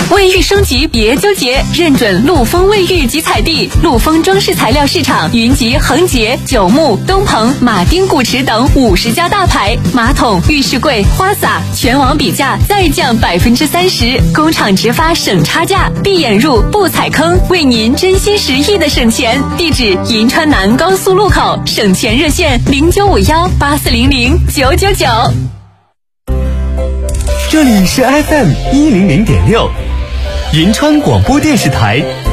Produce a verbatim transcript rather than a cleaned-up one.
卫浴升级别纠结，认准陆丰卫浴及彩地。陆丰装饰材料市场云集恒洁、九牧、东鹏、马丁古驰等五十家大牌，马桶、浴室柜、花洒全网比价再降百分之三十，工厂直发省差价，闭眼入不踩坑，为您真心实意的省钱。地址：银川南高速路口，省钱热线零九五幺八四零零九九九。 这里是 F M 一零零点六，银川广播电视台